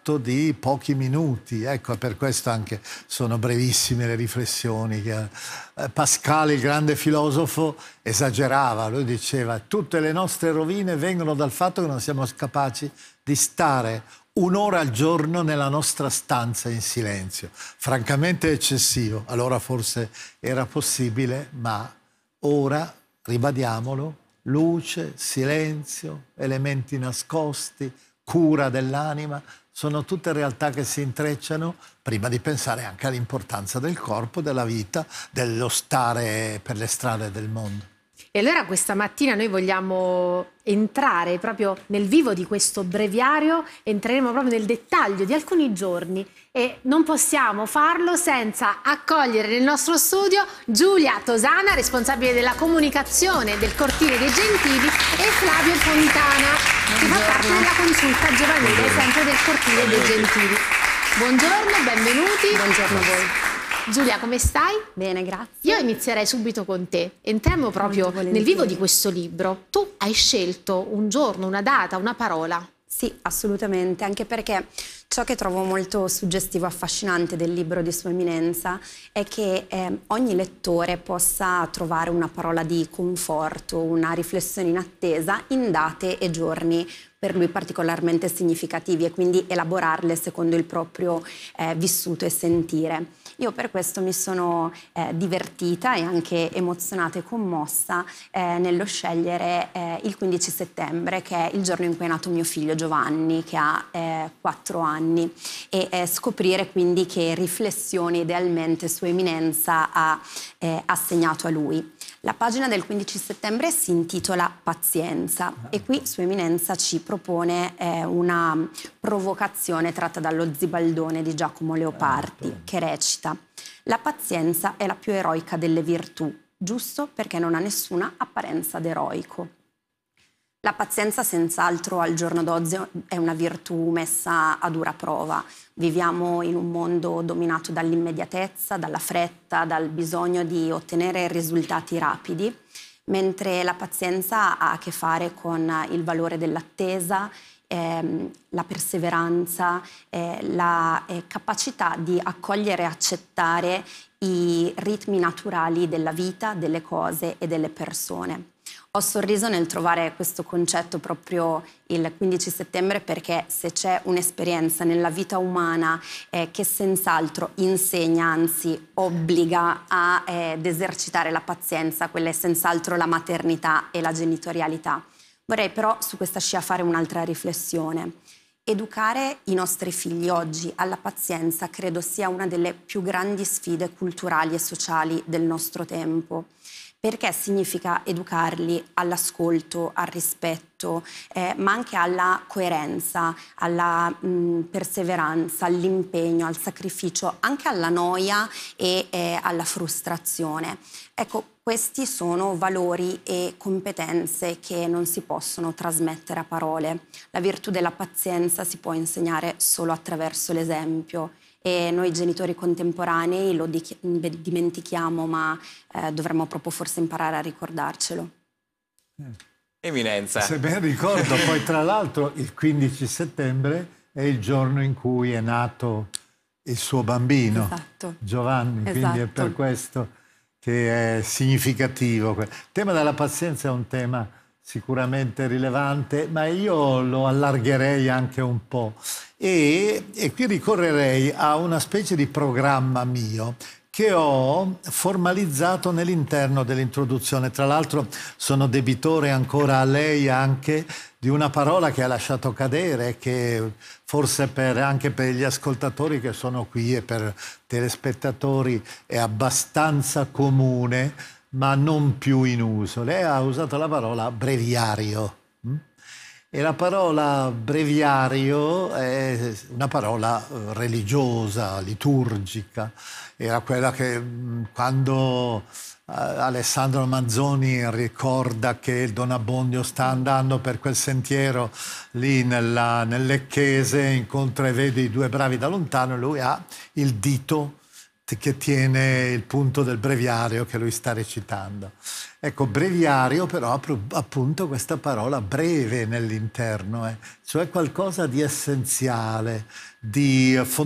tratto di pochi minuti. Ecco, per questo anche sono brevissime le riflessioni. Pascal, il grande filosofo, esagerava, lui diceva: tutte le nostre rovine vengono dal fatto che non siamo capaci di stare un'ora al giorno nella nostra stanza in silenzio. Francamente eccessivo. Allora forse era possibile, ma ora, ribadiamolo, luce, silenzio, elementi nascosti, cura dell'anima, sono tutte realtà che si intrecciano prima di pensare anche all'importanza del corpo, della vita, dello stare per le strade del mondo. E allora questa mattina noi vogliamo entrare proprio nel vivo di questo breviario, entreremo proprio nel dettaglio di alcuni giorni e non possiamo farlo senza accogliere nel nostro studio Giulia Tosana, responsabile della comunicazione del Cortile dei Gentili, e Flavio Fontana, che fa parte della consulta giovanile sempre del Cortile dei Gentili. Buongiorno, benvenuti. Buongiorno a voi. Giulia, come stai? Bene, grazie. Io inizierei subito con te. Entriamo proprio nel vivo di questo libro. Tu hai scelto un giorno, una data, una parola. Sì, assolutamente, anche perché ciò che trovo molto suggestivo e affascinante del libro di Sua Eminenza è che ogni lettore possa trovare una parola di conforto, una riflessione in attesa in date e giorni per lui particolarmente significativi e quindi elaborarle secondo il proprio vissuto e sentire. Io per questo mi sono divertita e anche emozionata e commossa nello scegliere il 15 settembre, che è il giorno in cui è nato mio figlio Giovanni, che ha 4 anni, e scoprire quindi che riflessioni idealmente Sua Eminenza ha assegnato a lui. La pagina del 15 settembre si intitola Pazienza e qui Sua Eminenza ci propone una provocazione tratta dallo Zibaldone di Giacomo Leopardi, che recita: la pazienza è la più eroica delle virtù, giusto perché non ha nessuna apparenza d'eroico. La pazienza senz'altro al giorno d'oggi è una virtù messa a dura prova. Viviamo in un mondo dominato dall'immediatezza, dalla fretta, dal bisogno di ottenere risultati rapidi, mentre la pazienza ha a che fare con il valore dell'attesa, la perseveranza, la capacità di accogliere e accettare i ritmi naturali della vita, delle cose e delle persone. Ho sorriso nel trovare questo concetto proprio il 15 settembre perché se c'è un'esperienza nella vita umana che senz'altro insegna, anzi obbliga ad esercitare la pazienza, quella è senz'altro la maternità e la genitorialità. Vorrei però su questa scia fare un'altra riflessione. Educare i nostri figli oggi alla pazienza credo sia una delle più grandi sfide culturali e sociali del nostro tempo. Perché significa educarli all'ascolto, al rispetto, ma anche alla coerenza, alla perseveranza, all'impegno, al sacrificio, anche alla noia e alla frustrazione. Ecco, questi sono valori e competenze che non si possono trasmettere a parole. La virtù della pazienza si può insegnare solo attraverso l'esempio. E noi genitori contemporanei lo dimentichiamo, ma dovremmo proprio forse imparare a ricordarcelo. Eminenza. Se ben ricordo, poi tra l'altro il 15 settembre è il giorno in cui è nato il suo bambino, esatto. Giovanni, Esatto. Quindi è per questo che è significativo. Il tema della pazienza è un tema sicuramente rilevante, ma io lo allargherei anche un po'. E qui ricorrerei a una specie di programma mio che ho formalizzato nell'interno dell'introduzione. Tra l'altro sono debitore ancora a lei anche di una parola che ha lasciato cadere, che forse anche per gli ascoltatori che sono qui e per telespettatori è abbastanza comune, ma non più in uso. Lei ha usato la parola breviario. E la parola breviario è una parola religiosa, liturgica. Era quella che quando Alessandro Manzoni ricorda che il Don Abbondio sta andando per quel sentiero lì nel Lecchese, incontra e vede i due bravi da lontano, lui ha il dito che tiene il punto del breviario che lui sta recitando. Ecco, breviario però ha appunto questa parola breve nell'interno, cioè qualcosa di essenziale, di fondamentale,